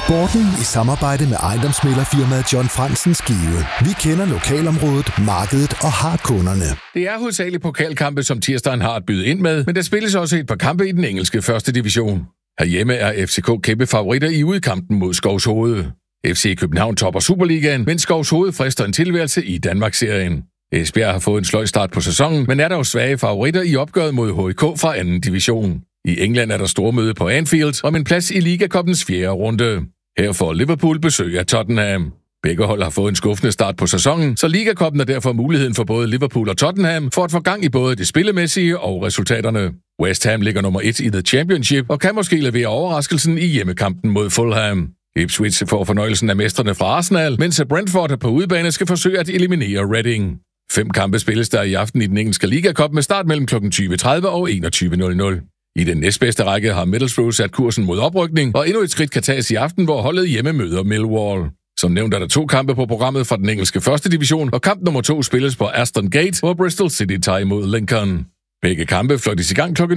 Sporten i samarbejde med ejendomsmæglerfirmaet John Fransen Skive. Vi kender lokalområdet, markedet og har kunderne. Det er hovedsageligt pokalkampe, som tirsdagen har at byde ind med, men der spilles også et par kampe i den engelske første division. Herhjemme er FCK kæmpe favoritter i udkampen mod Skovshoved. FC København topper Superligaen, mens Skovshoved frister en tilværelse i Danmarksserien. Esbjerg har fået en sløj start på sæsonen, men er dog svage favoritter i opgøret mod HK fra anden division. I England er der stormøde på Anfield om en plads i Liga-cupens 4. runde. Her får Liverpool besøg af Tottenham. Begge hold har fået en skuffende start på sæsonen, så Liga-cuppen er derfor muligheden for både Liverpool og Tottenham for at få gang i både det spillemæssige og resultaterne. West Ham ligger nummer 1 i The Championship og kan måske levere overraskelsen i hjemmekampen mod Fulham. Ipswich får fornøjelsen af mestrene fra Arsenal, mens Brentford på udebane skal forsøge at eliminere Reading. 5 kampe spilles der i aften i den engelske Liga-cup med start mellem kl. 20.30 og 21.00. I den næstbedste række har Middlesbrough sat kursen mod oprykning, og endnu et skridt kan tages i aften, hvor holdet hjemme møder Millwall. Som nævnt er der 2 kampe på programmet fra den engelske første division, og kamp nummer 2 spilles på Aston Gate, hvor Bristol City tager imod Lincoln. Begge kampe fløjtes i gang kl.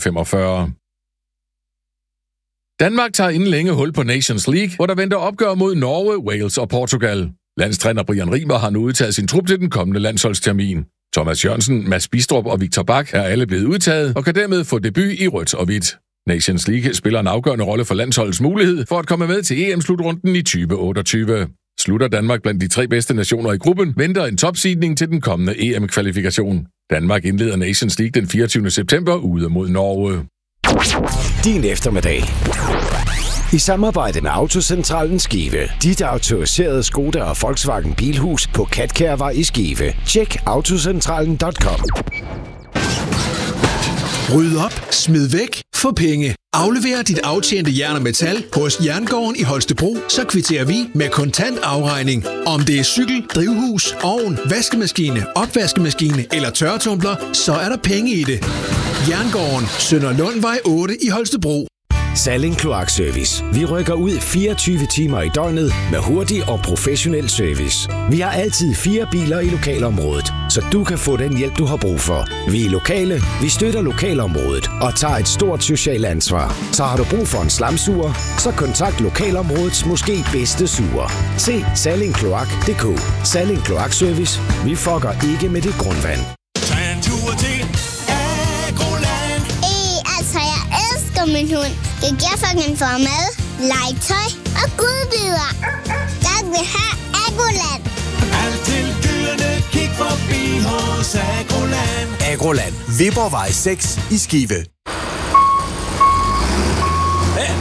20.45. Danmark tager inden længe hul på Nations League, hvor der venter opgør mod Norge, Wales og Portugal. Landstræner Brian Rimer har nu udtaget sin trup til den kommende landsholdstermin. Thomas Jørgensen, Mads Bistrup og Victor Bak er alle blevet udtaget og kan dermed få debut i rødt og hvidt. Nations League spiller en afgørende rolle for landsholdets mulighed for at komme med til EM-slutrunden i 2028. Slutter Danmark blandt de 3 bedste nationer i gruppen, venter en topseedning til den kommende EM-kvalifikation. Danmark indleder Nations League den 24. september ude mod Norge. Din eftermiddag. I samarbejde med Autocentralen Skive. Dit autoriserede Skoda og Volkswagen Bilhus på Katkærvej i Skive. Tjek autocentralen.com. Ryd op, smid væk, få penge. Aflever dit aftjente jern og metal hos Jerngården i Holstebro, så kvitterer vi med kontant afregning. Om det er cykel, drivhus, ovn, vaskemaskine, opvaskemaskine eller tørretumbler, så er der penge i det. Jerngården, Sønderlundvej 8 i Holstebro. Salling Kloakservice. Vi rykker ud 24 timer i døgnet med hurtig og professionel service. Vi har altid 4 biler i lokalområdet, så du kan få den hjælp, du har brug for. Vi er lokale, vi støtter lokalområdet og tager et stort socialt ansvar. Så har du brug for en slamsuger, så kontakt lokalområdets måske bedste suger. Se sallingkloak.dk. Salling Kloakservice. Vi fucker ikke med dit grundvand. Tag en tur til Agroland. Jeg elsker min hund. Jeg fucking får mad, legetøj og godbidder. Der vil have Agroland. Alt til dyrene, kig forbi hos Agroland. Agroland. Viborgvej 6 i Skive.